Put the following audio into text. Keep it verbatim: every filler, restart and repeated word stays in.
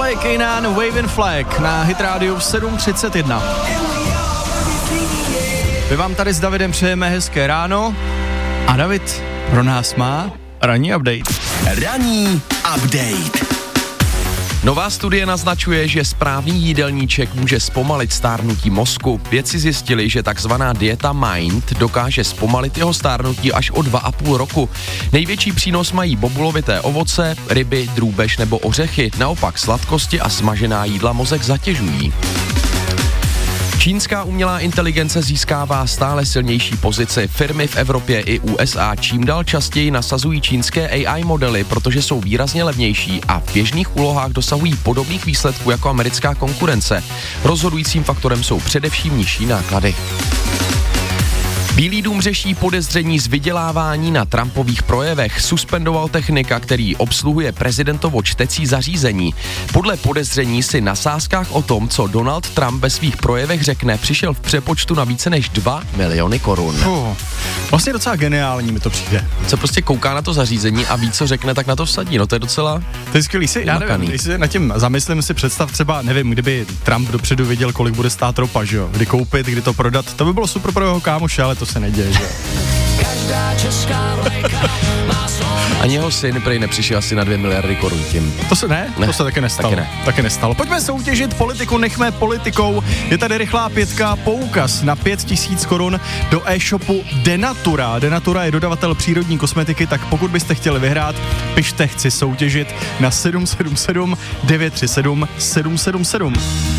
Tohle je Kanan Waving Flag na Hit Radio sedm třicet jedna. My vám tady s Davidem přejeme hezké ráno a David pro nás má ranní update. Ranní update. Nová studie naznačuje, že správný jídelníček může zpomalit stárnutí mozku. Vědci zjistili, že takzvaná dieta Mind dokáže zpomalit jeho stárnutí až o dva a půl roku. Největší přínos mají bobulovité ovoce, ryby, drůbež nebo ořechy. Naopak sladkosti a smažená jídla mozek zatěžují. Čínská umělá inteligence získává stále silnější pozici. Firmy v Evropě i U S A čím dál častěji nasazují čínské A I modely, protože jsou výrazně levnější a v běžných úlohách dosahují podobných výsledků jako americká konkurence. Rozhodujícím faktorem jsou především nižší náklady. Bílý dům řeší podezření z vydělávání na Trumpových projevech. Suspendoval technika, který obsluhuje prezidentovo čtecí zařízení. Podle podezření si na sázkách o tom, co Donald Trump ve svých projevech řekne, přišel v přepočtu na více než dva miliony korun. Uh, vlastně docela geniální mi to přijde. Co prostě kouká na to zařízení a ví, co řekne, tak na to vsadí. No to je docela To je skvělý. Si, já nevím, když si nad tím zamyslím, si představ třeba, nevím, kdyby Trump dopředu věděl, kolik bude stát ropa, že jo? Kdy koupit, kdy to prodat. To by bylo super pro jeho kámoše, ale to se neděje, že? Každá česká vlajka má svou... Ani jeho syn prej nepřišel asi na dvě miliardy korun tím. To se ne? Ne, To se taky nestalo. taky ne. Taky nestalo. Pojďme soutěžit politiku, nechme politikou. Je tady rychlá pětka, poukaz na pět tisíc korun do e-shopu Denatura. Denatura je dodavatel přírodní kosmetiky, tak pokud byste chtěli vyhrát, pište chci soutěžit na sedm sedm sedm devět tři sedm sedm sedm sedm.